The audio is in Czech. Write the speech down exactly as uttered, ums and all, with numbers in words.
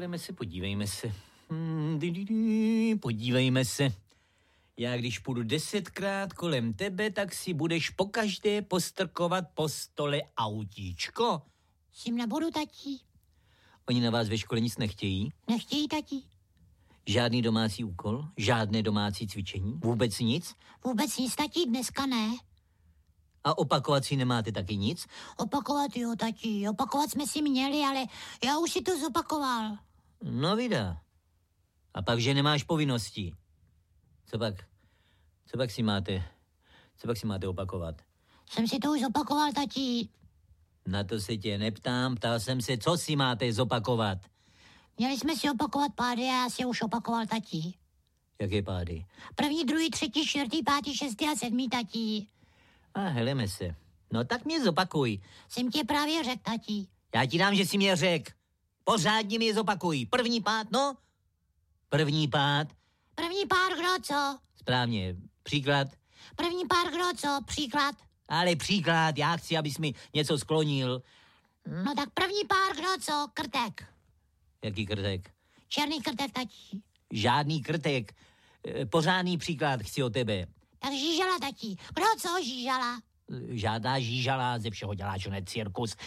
Jdeme se, podívejme se. Hmm, di, di, di, podívejme se. Já když půjdu desetkrát kolem tebe, tak si budeš pokaždé postrkovat po stole autíčko. S tím nebudu, tatí. Oni na vás ve škole nic nechtějí? Nechtějí, tatí. Žádný domácí úkol? Žádné domácí cvičení? Vůbec nic? Vůbec nic, tatí, dneska ne. A opakovat si nemáte taky nic? Opakovat jo, tatí. Opakovat jsme si měli, ale já už si to zopakoval. No vida. A pak, že nemáš povinnosti. Co pak? Co pak si máte? Co pak si máte opakovat? Jsem si to už zopakoval, tatí. Na to se tě neptám, ptal jsem se, co si máte zopakovat. Měli jsme si opakovat pády a já si už opakoval, tatí. Jaké pády? První, druhý, třetí, čtvrtý, pátý, šestý a sedmý, tatí. A heleme se. No tak mě zopakuj. Jsem tě právě řekl, tatí. Já ti dám, že jsi mě řekl. Pořádně mi je zopakuj. První pád, no? První pád. První pár, kdo co? Správně. Příklad. První pár, kdo co? Příklad. Ale příklad, já chci, abys mi něco sklonil. No tak první pár, kdo co? Krtek. Jaký krtek? Černý krtek, tatí. Žádný krtek. E, Pořádný příklad chci od tebe. Tak žížala, tatí. Kdo co žížala? Žádná žížala, ze všeho dělá čonet cirkus.